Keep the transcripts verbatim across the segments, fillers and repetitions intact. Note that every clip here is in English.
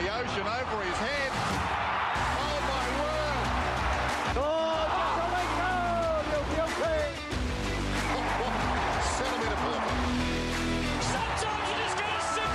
the ocean over his head. Oh, my word. Oh, just a leg goal. What, what centimetre perfect. Sometimes you just got to sit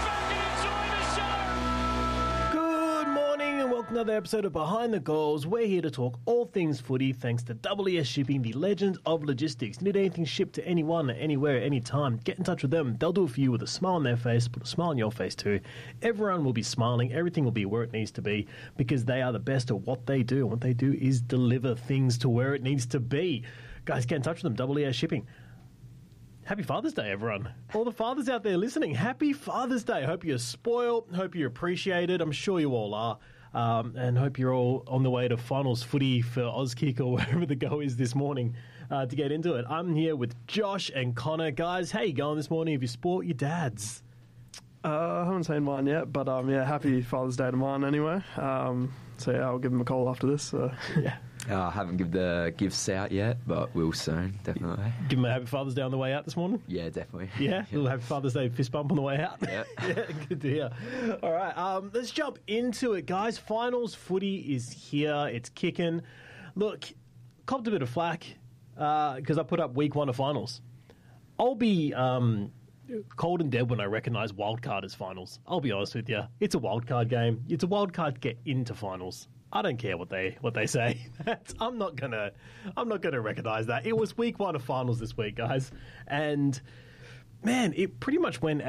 back and enjoy the show. Good morning and welcome to another episode of Behind the Goals. We're here to talk all things footy thanks to W E S Shipping, the legends of logistics. Need anything shipped to anyone, anywhere, anytime, get in touch with them. They'll do it for you with a smile on their face, put a smile on your face too. Everyone will be smiling, everything will be where it needs to be because they are the best at what they do. And what they do is deliver things to where it needs to be. Guys, get in touch with them, W E S Shipping. Happy Father's Day, everyone. All the fathers out there listening, happy Father's Day. Hope you're spoiled. Hope you're appreciated. I'm sure you all are. Um, and hope you're all on the way to finals footy for Auskick or wherever the go is this morning uh, to get into it. I'm here with Josh and Connor. Guys, how you going this morning? Have you sport your dads? Uh, I haven't seen mine yet, but um, yeah, happy Father's Day to mine anyway. Um, so yeah, I'll give him a call after this. So. Yeah. Uh, I haven't give the gifts out yet, but will soon, definitely. Give him a happy Father's Day on the way out this morning? Yeah, definitely. Yeah, a little happy Father's Day fist bump on the way out. Yeah. Yeah, good to hear. All right, um, let's jump into it, guys. Finals footy is here. It's kicking. Look, copped a bit of flack because I put up week one of finals. I'll be um, cold and dead when I recognise wildcard as finals. I'll be honest with you. It's a wildcard game. It's a wildcard to get into finals. I don't care what they what they say. I'm not gonna I'm not gonna recognise that. It was week one of finals this week, guys, and man, it pretty much went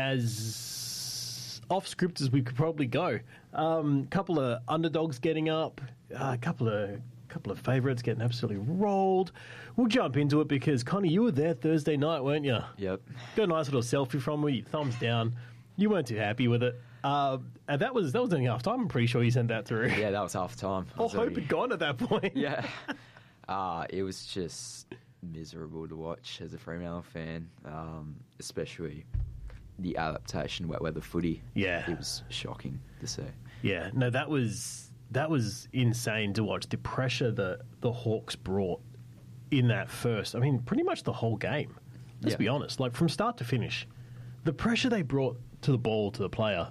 as off script as we could probably go. A um, couple of underdogs getting up, a uh, couple of couple of favourites getting absolutely rolled. We'll jump into it because Connie, you were there Thursday night, weren't you? Yep. Got a nice little selfie from me, thumbs down. You weren't too happy with it. Uh, and that was that was only half time. I'm pretty sure you sent that through. Yeah, that was half time. All hope had gone at that point. Yeah. Uh, it was just miserable to watch as a Fremantle fan, um, especially the adaptation wet weather footy. Yeah. It was shocking to see. Yeah, no, that was that was insane to watch. The pressure that the Hawks brought in that first, I mean, pretty much the whole game. Let's Yeah. be honest. Like, from start to finish, the pressure they brought to the ball, to the player,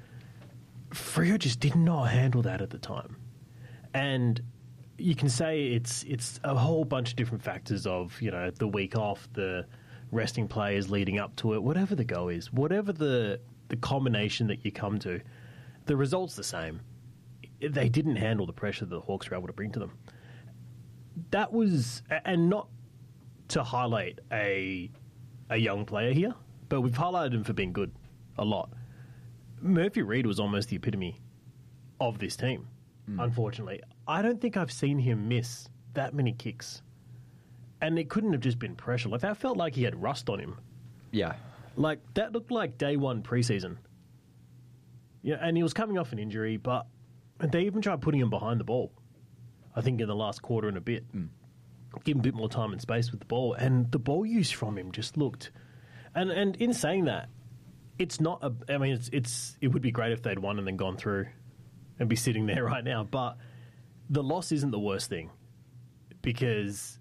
Freo just did not handle that at the time. And you can say it's it's a whole bunch of different factors of, you know, the week off, the resting players leading up to it, whatever the go is, whatever the the combination that you come to, the result's the same. They didn't handle the pressure that the Hawks were able to bring to them. That was, and not to highlight a a young player here, but we've highlighted him for being good a lot. Murphy Reid was almost the epitome of this team, mm. unfortunately. I don't think I've seen him miss that many kicks. And it couldn't have just been pressure. Like, that felt like he had rust on him. Yeah. Like, that looked like day one preseason. Yeah, and he was coming off an injury, but they even tried putting him behind the ball, I think in the last quarter and a bit. Mm. Give him a bit more time and space with the ball. And the ball use from him just looked... And and in saying that, it's not a... I mean, it's it's it would be great if they'd won and then gone through and be sitting there right now, but the loss isn't the worst thing because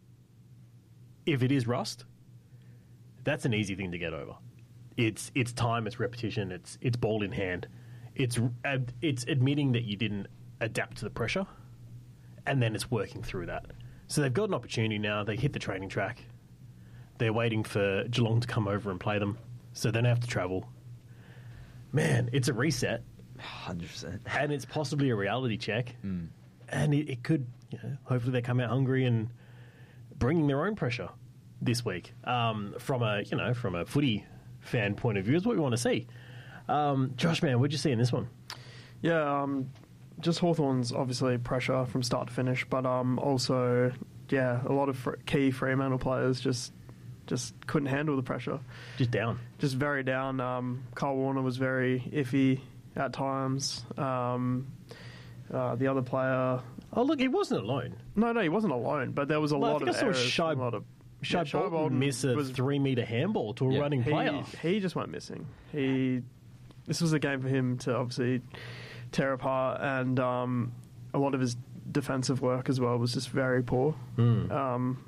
if it is rust, that's an easy thing to get over. It's it's time, it's repetition, it's it's ball in hand. It's it's admitting that you didn't adapt to the pressure, and then it's working through that. So they've got an opportunity now. They hit the training track. They're waiting for Geelong to come over and play them, so they don't have to travel. Man, it's a reset. one hundred percent. And it's possibly a reality check. Mm. And it, it could, you know, hopefully they come out hungry and bringing their own pressure this week. Um, from a, you know, from a footy fan point of view is what we want to see. Um, Josh, man, what'd you see in this one? Yeah, um, just Hawthorn's obviously pressure from start to finish, but um, also, yeah, a lot of fr- key Fremantle players just just couldn't handle the pressure. Just down. Just very down. Um, Kyle Warner was very iffy at times. Um, uh, the other player... Oh, look, he wasn't alone. No, no, he wasn't alone, but there was a well, lot I think of I saw errors. Shai, a lot of, Shai, yeah, Shai Bolton, Bolton miss a was, three-metre handball to a yeah, running he, player. He just went missing. He... This was a game for him to obviously tear apart, and um, a lot of his defensive work as well was just very poor. Mm. Um,